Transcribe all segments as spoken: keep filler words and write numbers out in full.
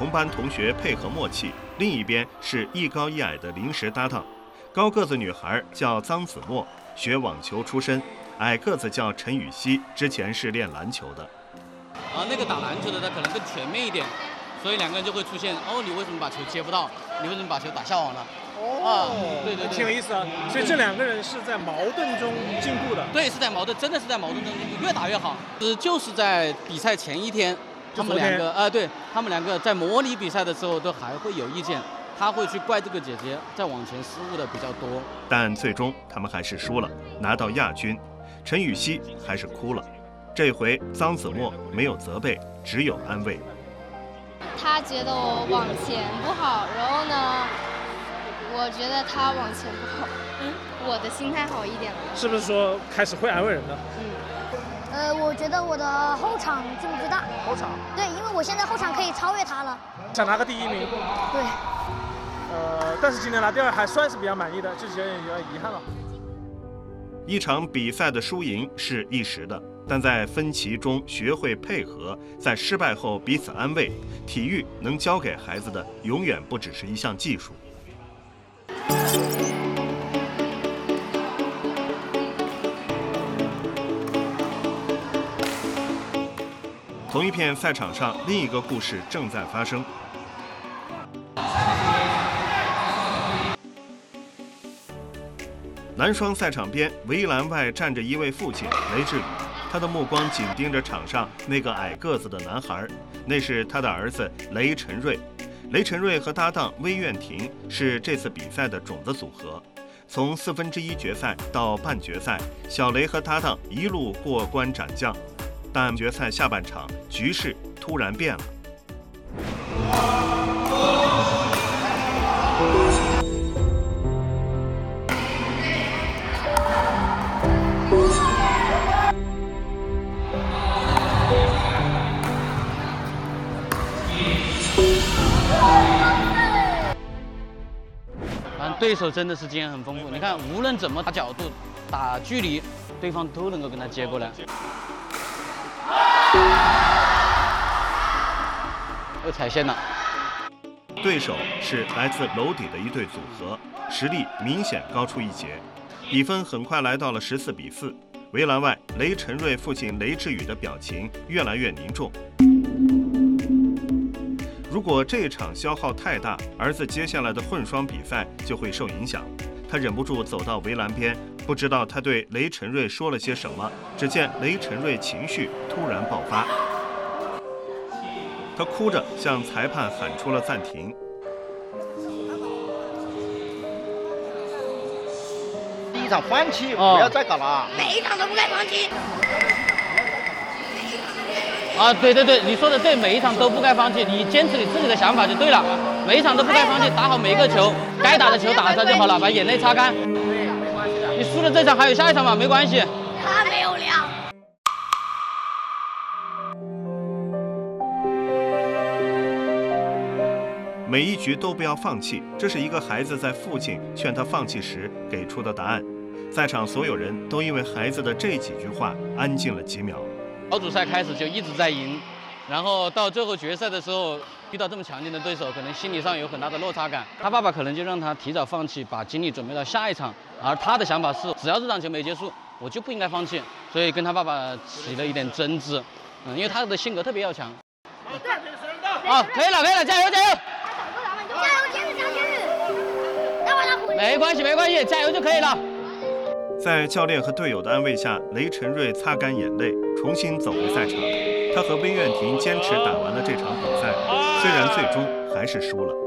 同班同学配合默契，另一边是一高一矮的临时搭档。高个子女孩叫臧子墨，学网球出身；矮个子叫陈雨希，之前是练篮球的。 啊，那个打篮球的他可能更全面一点，所以两个人就会出现哦，你为什么把球接不到？你为什么把球打下网了？哦，啊，对对对， 挺有意思啊。所以这两个人是在矛盾中进步的。 对，是在矛盾，真的是在矛盾中进步，越打越好。是就是在比赛前一天，他们两个，呃，对他们两个在模拟比赛的时候都还会有意见，他会去怪这个姐姐在往前失误的比较多。 但最终他们还是输了，拿到亚军。陈雨希还是哭了。这回臧子墨没有责备，只有安慰。 他觉得我往前不好，然后呢，我觉得他往前不好，嗯，我的心态好一点了。 是不是说开始会安慰人的？ 嗯。 呃，我觉得我的后场进步最大。 后场？ 对，因为我现在后场可以超越他了。 想拿个第一名。 对。 呃，但是今天拿第二还算是比较满意的，就有点有点遗憾了。 一场比赛的输赢是一时的，但在分歧中学会配合，在失败后彼此安慰，体育能教给孩子的永远不只是一项技术。同一片赛场上，另一个故事正在发生。男双赛场边，围栏外站着一位父亲雷志宇，他的目光紧盯着场上那个矮个子的男孩，那是他的儿子雷晨瑞。雷晨瑞和搭档魏苑婷是这次比赛的种子组合。从四分之一决赛到半决赛，小雷和搭档一路过关斩将，但决赛下半场局势突然变了。 对手真的是经验很丰富，你看无论怎么打角度、打距离，对方都能够跟他接过来。又踩线了。 对手是来自娄底的一对组合，实力明显高出一截，比分很快来到了十四比四。围栏外，雷晨瑞父亲雷志宇的表情越来越凝重。如果这场消耗太大，儿子接下来的混双比赛就会受影响。他忍不住走到围栏边，不知道他对雷晨瑞说了些什么。只见雷晨瑞情绪突然爆发，他哭着向裁判喊出了暂停。 第一场放弃，不要再搞了， 每一场都不该放弃。 啊，对对对，你说的对，每一场都不该放弃，你坚持你自己的想法就对了。每一场都不该放弃，打好每一个球，该打的球打上就好了，把眼泪擦干。你输了这场还有下一场嘛，没关系。 他没有量。 每一局都不要放弃，这是一个孩子在父亲劝他放弃时给出的答案。在场所有人都因为孩子的这几句话安静了几秒。 小组赛开始就一直在赢，然后到最后决赛的时候遇到这么强劲的对手，可能心理上有很大的落差感。他爸爸可能就让他提早放弃，把精力准备到下一场，而他的想法是，只要这场球没结束，我就不应该放弃，所以跟他爸爸起了一点争执。嗯，因为他的性格特别要强。啊，可以了，可以了，加油，加油！ 加油，坚持，加油！要把他回。 没关系，没关系，加油就可以了。 在教练和队友的安慰下，雷晨瑞擦干眼泪，重新走回赛场。他和魏苑婷坚持打完了这场比赛，虽然最终还是输了。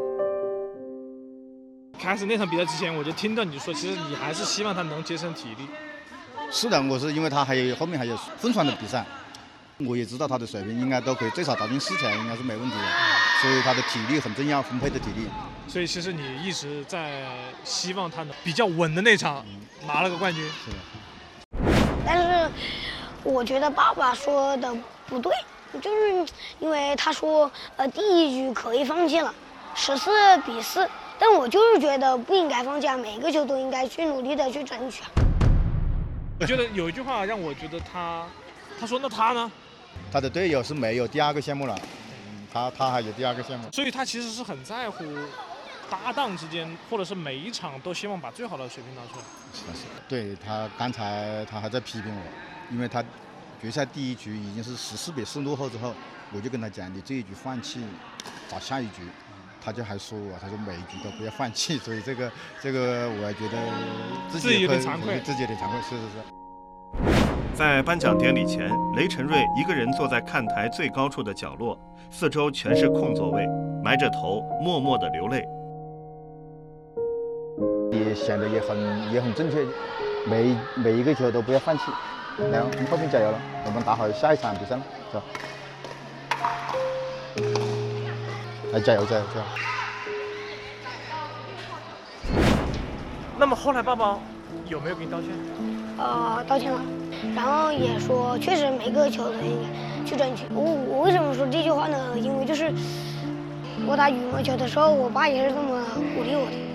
开始那场比赛之前，我就听到你说，其实你还是希望他能节省体力。 是的，我是因为他还有后面还有混双的比赛，我也知道他的水平应该都可以，最少打进四强应该是没问题的，所以他的体力很重要，分配的体力。 所以其实你一直在希望他能比较稳的那场拿了个冠军。 是的。 但是我觉得爸爸说的不对，就是因为他说呃第一局可以放弃了，十四比四，但我就是觉得不应该放弃啊，每个球都应该去努力的去争取啊。 我觉得有一句话让我觉得他，他说那他呢？ 他的队友是没有第二个项目了， 他他还有第二个项目， 所以他其实是很在乎搭档之间，或者是每一场都希望把最好的水平拿出来。 是的，是的。对他刚才他还在批评我，因为他决赛第一局已经是十四比四落后之后，我就跟他讲，你这一局放弃，打下一局。他就还说我，他说每一局都不要放弃，所以这个这个我觉得自己有点惭愧， 自己有点惭愧，是是是。 在颁奖典礼前，雷晨瑞一个人坐在看台最高处的角落，四周全是空座位，埋着头，默默地流泪。 也想的也很也很正确，每每一个球都不要放弃。来，我们后面加油了，我们打好下一场比赛了，是吧？来，加油加油加油！ 那么后来爸爸有没有给你道歉？ 呃，道歉了，然后也说确实每个球都应该去争取。我我为什么说这句话呢？因为就是我打羽毛球的时候，我爸也是这么鼓励我的。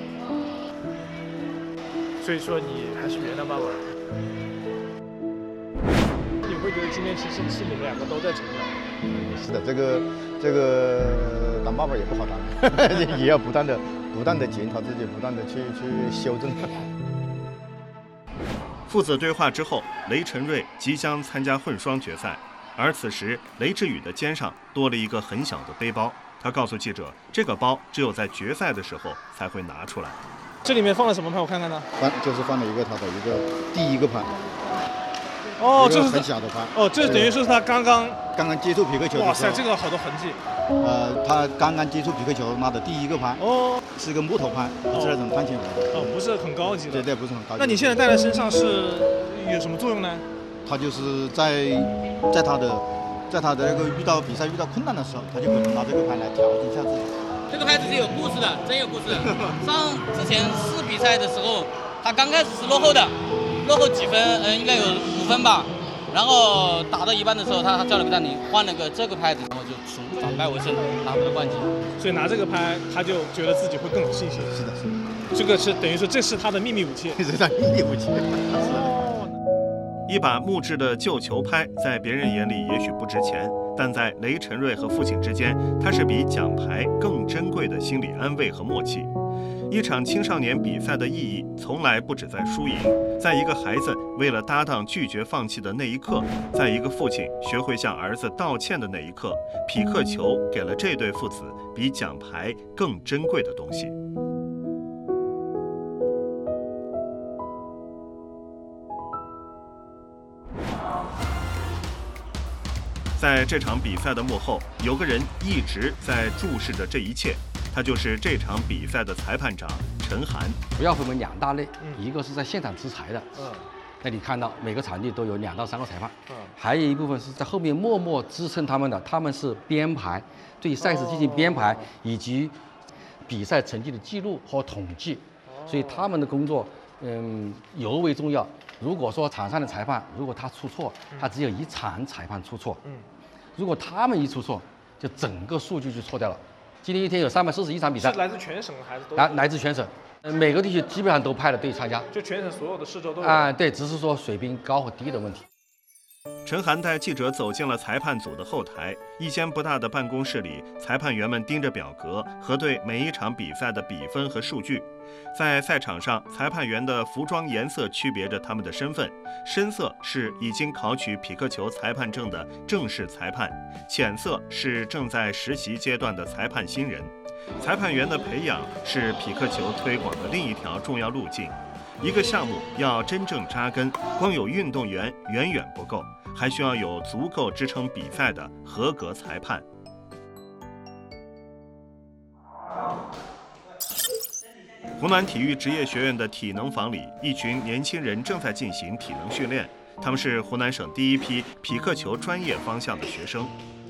所以说你还是原谅爸爸。你会觉得今天其实是你们两个都在成长。 是的，这个这个当爸爸也不好当，也要不断的不断的检讨自己，不断的去去修正。 父子对话之后，雷晨瑞即将参加混双决赛，而此时雷志宇的肩上多了一个很小的背包。他告诉记者，这个包只有在决赛的时候才会拿出来。 这里面放了什么牌？我看看呢。 放就是放了一个他的一个第一个拍。 哦，这是很小的拍。 哦，这等于是他刚刚刚刚接触皮克球的时候。 哇塞，这个好多痕迹。 呃，他刚刚接触皮克球拿的第一个拍。哦。是一个木头拍，不是那种碳纤维的。 哦，不是很高级的。 对对，不是很高级。 那你现在戴在身上是有什么作用呢？ 他就是在在他的在他的那个遇到比赛遇到困难的时候，他就可能拿这个牌来调节一下自己。 这个牌子是有故事的，真有故事。上之前试比赛的时候，他刚开始是落后的，落后几分，嗯，应该有五分吧。然后打到一半的时候，他他叫了个暂停，换了个这个拍子，然后就从反败为胜，拿回了冠军。 所以拿这个拍，他就觉得自己会更有信心。 是的，是的。 这个是等于说这是他的秘密武器， 这是他秘密武器。 一把木质的旧球拍，在别人眼里也许不值钱，但在雷晨瑞和父亲之间，它是比奖牌更珍贵的心理安慰和默契。一场青少年比赛的意义，从来不只在输赢，在一个孩子为了搭档拒绝放弃的那一刻，在一个父亲学会向儿子道歉的那一刻，匹克球给了这对父子比奖牌更珍贵的东西。在这场比赛的幕后，有个人一直在注视着这一切，他就是这场比赛的裁判长陈涵。 主要分为两大类，嗯、一个是在现场执裁的，嗯，那你看到每个场地都有两到三个裁判，嗯，还有一部分是在后面默默支撑他们的，他们是编排，对赛事进行编排，哦、以及比赛成绩的记录和统计，哦、所以他们的工作，嗯，尤为重要。如果说场上的裁判，如果他出错，他只有一场裁判出错，嗯，如果他们一出错，就整个数据就错掉了。今天一天有三百四十一场比赛， 是来自全省还是都？ 来来自全省，呃，每个地区基本上都派了队参加， 就全省所有的市州都有。 啊，对，只是说水平高和低的问题。 陈涵带记者走进了裁判组的后台，一间不大的办公室里，裁判员们盯着表格，核对每一场比赛的比分和数据。在赛场上，裁判员的服装颜色区别着他们的身份，深色是已经考取匹克球裁判证的正式裁判，浅色是正在实习阶段的裁判新人。裁判员的培养是匹克球推广的另一条重要路径。一个项目要真正扎根，光有运动员远远不够，还需要有足够支撑比赛的合格裁判。湖南体育职业学院的体能房里，一群年轻人正在进行体能训练，他们是湖南省第一批匹克球专业方向的学生。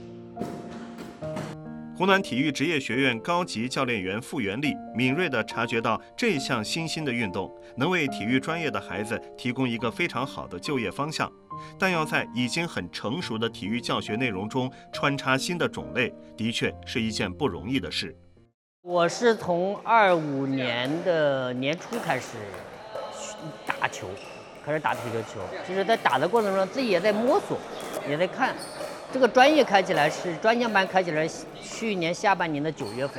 湖南体育职业学院高级教练员傅元丽敏锐地察觉到，这项新兴的运动能为体育专业的孩子提供一个非常好的就业方向，但要在已经很成熟的体育教学内容中穿插新的种类，的确是一件不容易的事。 我是从二五年的年初开始打球，开始打皮克球。其实，在打的过程中，自己也在摸索，也在看。 这个专业开起来是专项班开起来，去年下半年的九月份。